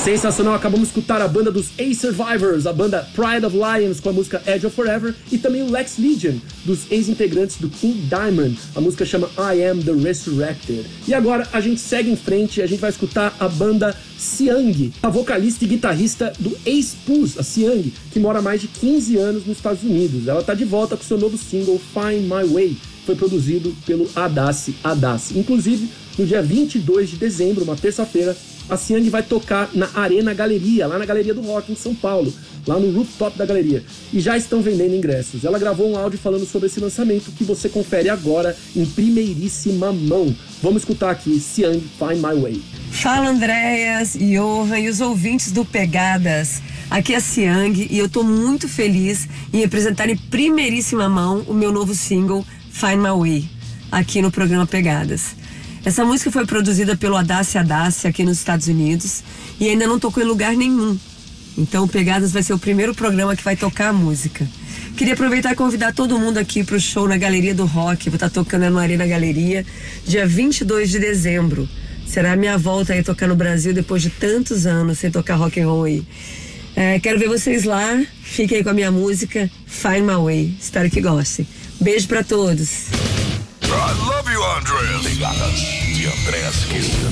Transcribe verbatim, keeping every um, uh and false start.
Sensacional, acabamos de escutar a banda dos A-Survivors, a banda Pride of Lions com a música Edge of Forever e também o Lex Legion, dos ex-integrantes do King Diamond. A música chama I Am The Resurrected. E agora a gente segue em frente e a gente vai escutar a banda Siang, a vocalista e guitarrista do Ace-Pus, a Siang, que mora há mais de quinze anos nos Estados Unidos. Ela tá de volta com seu novo single Find My Way, foi produzido pelo Adassi Adassi. Inclusive, no dia vinte e dois de dezembro, uma terça-feira, a Siang vai tocar na Arena Galeria, lá na Galeria do Rock em São Paulo, lá no rooftop da galeria. E já estão vendendo ingressos. Ela gravou um áudio falando sobre esse lançamento que você confere agora em primeiríssima mão. Vamos escutar aqui Siang Find My Way. Fala, Andréas, Johan e os ouvintes do Pegadas. Aqui é a Siang e eu tô muito feliz em apresentar em primeiríssima mão o meu novo single Find My Way, aqui no programa Pegadas. Essa música foi produzida pelo Adassi Adassi aqui nos Estados Unidos e ainda não tocou em lugar nenhum. Então o Pegadas vai ser o primeiro programa que vai tocar a música. Queria aproveitar e convidar todo mundo aqui pro show na Galeria do Rock. Vou estar tocando no Arena Galeria, dia vinte e dois de dezembro. Será a minha volta aí a tocar no Brasil depois de tantos anos sem tocar rock and roll aí. É, quero ver vocês lá. Fiquem aí com a minha música Find My Way. Espero que gostem. Beijo pra todos. I love you, Andreas. Pegadas de Andréas Kisser.